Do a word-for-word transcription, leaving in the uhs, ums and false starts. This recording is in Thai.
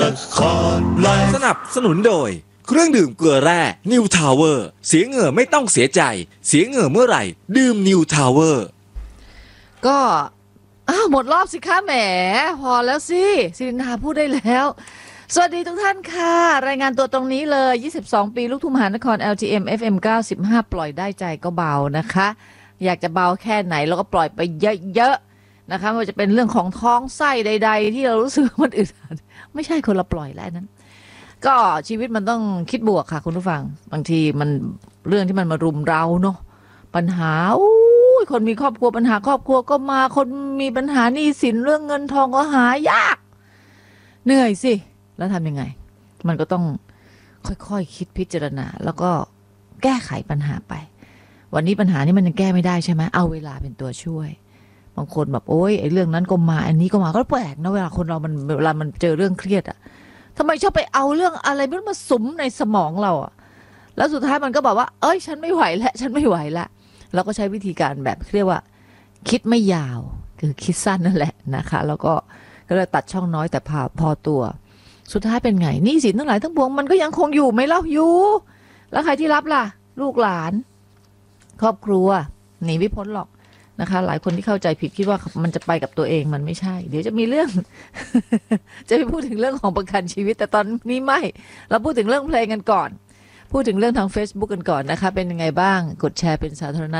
สนับสนุนโดยเครื่องดื่มเกลือแร่ New Tower เสียเหงื่อไม่ต้องเสียใจเสียเหงื่อเมื่อไหร่ดื่ม New Tower ก็อ้าวหมดรอบสิคะแหมพอแล้วสิสิรินทาพูดได้แล้วสวัสดีทุกท่านค่ะรายงานตัวตรงนี้เลยยี่สิบสองปีลูกทุ่งมหานคร แอล ที เอ็ม เอฟ เอ็ม เก้าสิบห้า ปล่อยได้ใจก็เบานะคะอยากจะเบาแค่ไหนเราก็ปล่อยไปเยอะๆนะคะไม่ว่าจะเป็นเรื่องของท้องไส้ใดๆที่เรารู้สึกมันอึดอัดไม่ใช่คนละปล่อยแล้วนั้นก็ชีวิตมันต้องคิดบวกค่ะคุณผู้ฟังบางทีมันเรื่องที่มันมารุมเราเนาะปัญหาอู้คนมีครอบครัวปัญหาครอบครัวก็มาคนมีปัญหาหนี้สินเรื่องเงินทองก็หายากเหนื่อยสิแล้วทำยังไงมันก็ต้องค่อยๆ ค, คิดพิจารณาแล้วก็แก้ไขปัญหาไปวันนี้ปัญหานี้มันยังแก้ไม่ได้ใช่ไหมเอาเวลาเป็นตัวช่วยบางคนแบบโอ๊ยไอ้เรื่องนั้นก็มาอันนี้ก็มาก็แปลกนะเวลาคนเรามันเวลามันเจอเรื่องเครียดอะทำไมชอบไปเอาเรื่องอะไรไม่รู้มาสุมในสมองเราอะแล้วสุดท้ายมันก็บอกว่าเอ้ยฉันไม่ไหวแล้วฉันไม่ไหวแล้วเราก็ใช้วิธีการแบบเรียกว่าคิดไม่ยาวคือคิดสั้นนั่นแหละนะคะแล้วก็ก็เลยตัดช่องน้อยแต่พอพอตัวสุดท้ายเป็นไงหนี้สินทั้งหลายทั้งปวงมันก็ยังคงอยู่ไหมเล่าอยู่แล้วใครที่รับล่ะลูกหลานครอบครัวหนีไม่พ้นหรอกนะคะหลายคนที่เข้าใจผิดคิดว่ามันจะไปกับตัวเองมันไม่ใช่เดี๋ยวจะมีเรื่อง จะไปพูดถึงเรื่องของประกันชีวิตแต่ตอนนี้ไม่เราพูดถึงเรื่องเพลงกันก่อนพูดถึงเรื่องทาง Facebook กันก่อนนะคะเป็นยังไงบ้างกดแชร์เป็นสาธารณะ